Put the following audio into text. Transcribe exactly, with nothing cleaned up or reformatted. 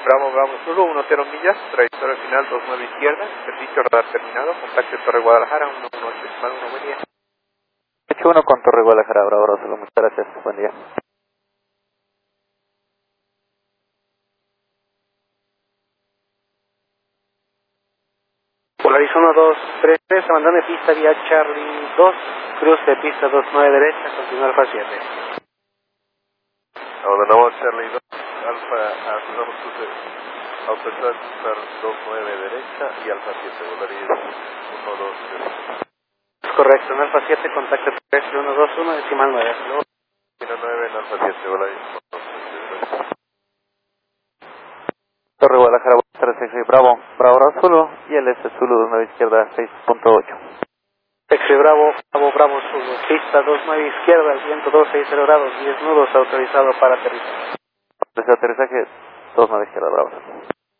Bravo, Bravo, Zulu, uno cero millas, trayectoria final dos nueve izquierda, servicio radar terminado, contacto Torre Guadalajara, uno uno ocho, estimado, uno, buen día. ocho uno con Torre Guadalajara, Bravo, Bravo, Zulu, muchas gracias, buen día. Polaris uno dos tres tres, abandone pista vía Charlie dos, cruce pista dos nueve derecha, continúa Alfa siete. Abandonamos Charlie dos, Alfa, abandonamos cruce, autostart dos nueve derecha y Alfa siete, Polaris uno dos tres. Es correcto, en Alfa siete, contacto terrestre uno dos uno, decimal nueve. uno nueve en Alfa siete, Polaris uno dos tres. Torre Guadalajara, tres seis, Bravo, Bravo, Bravo, Zulu, y el S Zulu dos nueve izquierda, seis punto ocho. X Bravo, Bravo, Bravo, Zulu, pista dos nueve izquierda, al viento dos seis cero grados, diez nudos, autorizado para aterrizar. Desde aterrizaje dos nueve izquierda, Bravo.